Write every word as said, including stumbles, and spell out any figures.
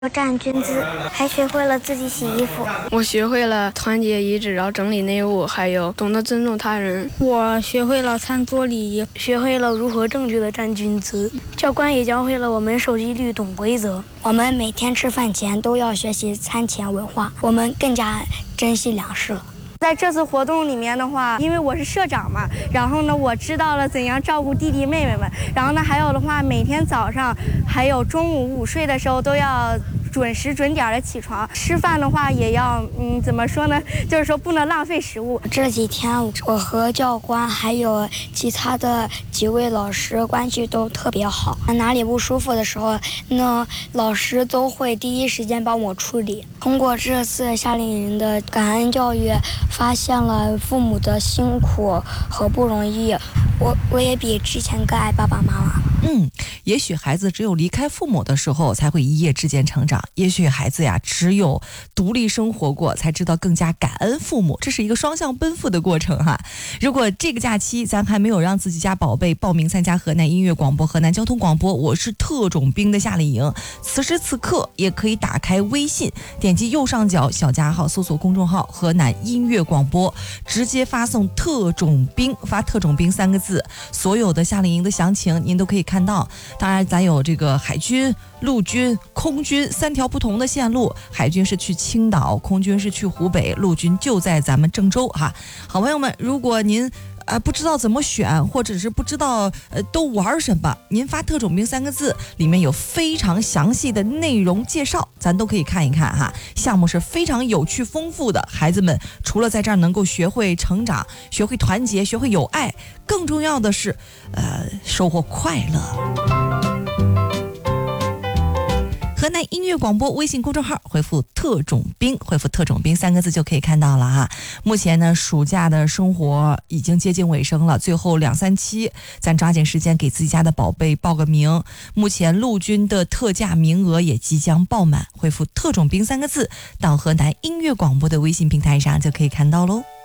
站军姿，还学会了自己洗衣服。 我学会了团结一致，然后整理内务，还有懂得尊重他人。 我学会了餐桌礼仪， 学会了如何正确的站军姿。教官也教会了我们守纪律、懂规则。 我们每天吃饭前都要学习餐前文化，我们更加珍惜粮食了。 在这次活动里面的话，因为我是社长嘛，然后呢，我知道了怎样照顾弟弟妹妹们。然后呢，还有的话，每天早上还有中午午睡的时候都要准时准点的起床。吃饭的话也要，嗯，怎么说呢？就是说不能浪费食物。 这几天我和教官还有其他的几位老师关系都特别好，哪里不舒服的时候，那老师都会第一时间帮我处理。通过这次夏令营的感恩教育，发现了父母的辛苦和不容易，我我也比之前更爱爸爸妈妈。 嗯，也许孩子只有离开父母的时候才会一夜之间成长，也许孩子呀只有独立生活过才知道更加感恩父母，这是一个双向奔赴的过程哈。如果这个假期咱还没有让自己家宝贝报名参加河南音乐广播、河南交通广播我是特种兵的夏令营，此时此刻也可以打开微信，点击右上角小加号，搜索公众号河南音乐广播，直接发送特种兵，发特种兵三个字，所有的夏令营的详情您都可以看到。当然咱有这个海军、陆军、空军三条不同的线路，海军是去青岛，空军是去湖北，陆军就在咱们郑州哈。好朋友们，如果您呃，不知道怎么选，或者是不知道呃都玩什么，您发特种兵三个字，里面有非常详细的内容介绍，咱都可以看一看哈。项目是非常有趣丰富的，孩子们除了在这儿能够学会成长、学会团结、学会友爱，更重要的是呃收获快乐。河南音乐广播微信公众号回复特种兵，回复特种兵三个字就可以看到了哈。目前呢，暑假的生活已经接近尾声了，最后两三期，咱抓紧时间给自己家的宝贝报个名。目前陆军的特价名额也即将爆满，回复特种兵三个字到河南音乐广播的微信平台上就可以看到喽。